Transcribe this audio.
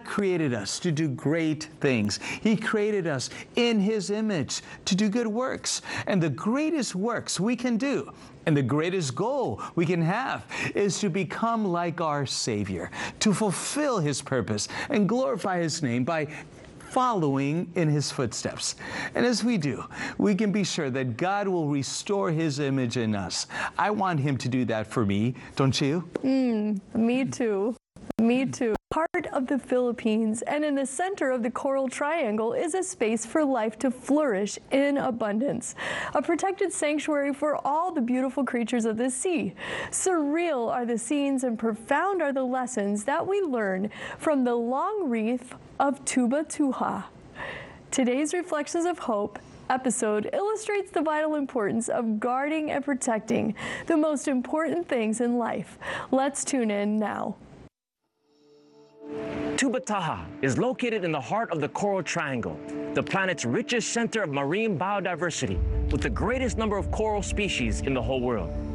created us to do great things. He created us in His image to do good works. And the greatest works we can do, and the greatest goal we can have, is to become like our Savior, to fulfill His purpose and glorify His name by following in His footsteps. And as we do, we can be sure that God will restore His image in us. I want Him to do that for me, don't you? Me too. Me too. Part of the Philippines and in the center of the Coral Triangle is a space for life to flourish in abundance, a protected sanctuary for all the beautiful creatures of the sea. Surreal are the scenes and profound are the lessons that we learn from the long reef of Tubatuha. Today's Reflections of Hope episode illustrates the vital importance of guarding and protecting the most important things in life. Let's tune in now. Tubataha is located in the heart of the Coral Triangle, the planet's richest center of marine biodiversity, with the greatest number of coral species in the whole world.